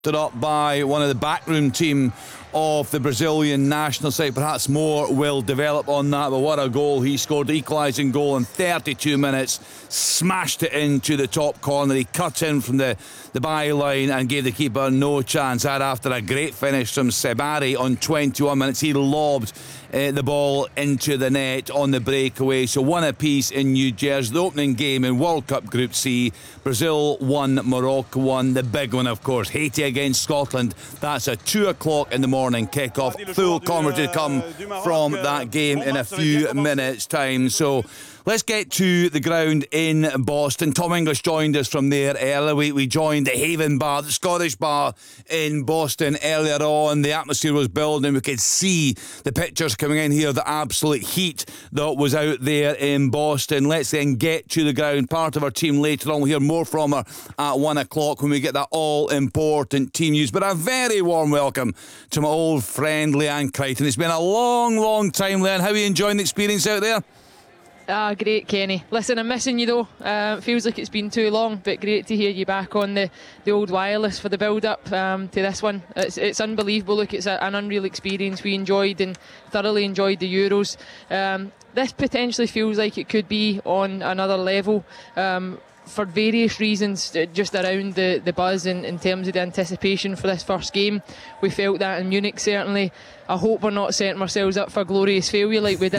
Stood up by one of the backroom team of the Brazilian national side. Perhaps more will develop on that, but what a goal he scored. The equalising goal in 32 minutes, smashed it into the top corner. He cut in from the byline and gave the keeper no chance. That after a great finish from Sebari on 21 minutes. He lobbed the ball into the net on the breakaway. So one apiece in New Jersey. The opening game in World Cup Group C. Brazil 1, Morocco 1. The big one, of course, Haiti against Scotland. That's a 2 o'clock in the morning kick-off. Full coverage to come from that game in a few minutes' time. So let's get to the ground in Boston. Tom English joined us from there earlier. We joined the Haven Bar, the Scottish bar in Boston earlier on. The atmosphere was building. We could see the pictures coming in here, the absolute heat that was out there in Boston. Let's then get to the ground. Part of our team later on. We'll hear more from her at 1 o'clock when we get that all-important team news. But a very warm welcome to my old friend Leanne Crichton. It's been a long, long time, Leanne. How are you enjoying the experience out there? Great, Kenny. Listen, I'm missing you though. It feels like it's been too long, but great to hear you back on the old wireless for the build-up to this one. It's unbelievable. Look, it's an unreal experience. We enjoyed and thoroughly enjoyed the Euros. This potentially feels like it could be on another level. For various reasons, just around the buzz in terms of the anticipation for this first game. We felt that in Munich, certainly. I hope we're not setting ourselves up for glorious failure like we did